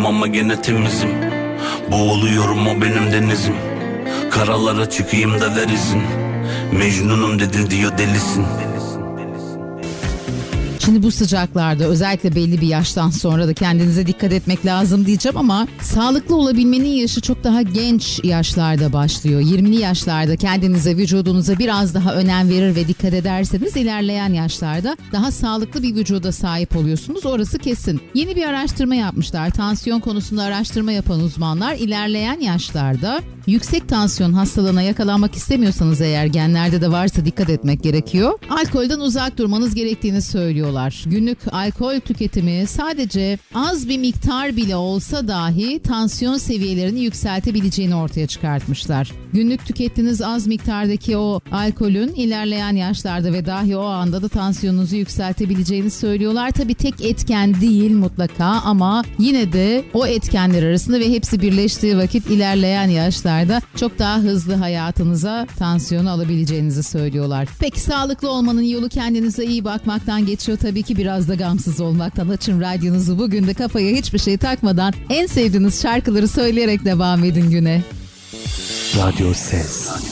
Kirliyim ama gene temizim. Boğuluyorum, o benim denizim. Karalara çıkayım da ver izin. Mecnunum dedin diyor delisin. Şimdi bu sıcaklarda özellikle belli bir yaştan sonra da kendinize dikkat etmek lazım diyeceğim ama sağlıklı olabilmenin yaşı çok daha genç yaşlarda başlıyor. 20'li yaşlarda kendinize, vücudunuza biraz daha önem verir ve dikkat ederseniz ilerleyen yaşlarda daha sağlıklı bir vücuda sahip oluyorsunuz. Orası kesin. Yeni bir araştırma yapmışlar. Tansiyon konusunda araştırma yapan uzmanlar ilerleyen yaşlarda yüksek tansiyon hastalığına yakalanmak istemiyorsanız eğer genlerde de varsa dikkat etmek gerekiyor. Alkolden uzak durmanız gerektiğini söylüyorlar. Günlük alkol tüketimi sadece az bir miktar bile olsa dahi tansiyon seviyelerini yükseltebileceğini ortaya çıkartmışlar. Günlük tükettiğiniz az miktardaki o alkolün ilerleyen yaşlarda ve dahi o anda da tansiyonunuzu yükseltebileceğini söylüyorlar. Tabii tek etken değil mutlaka ama yine de o etkenler arasında ve hepsi birleştiği vakit ilerleyen yaşlarda çok daha hızlı hayatınıza tansiyonu alabileceğinizi söylüyorlar. Peki sağlıklı olmanın yolu kendinize iyi bakmaktan geçiyor. Tabii ki biraz da gamsız olmaktan. Açın radyonuzu, bugün de kafaya hiçbir şey takmadan en sevdiğiniz şarkıları söyleyerek devam edin güne. Radyo Ses.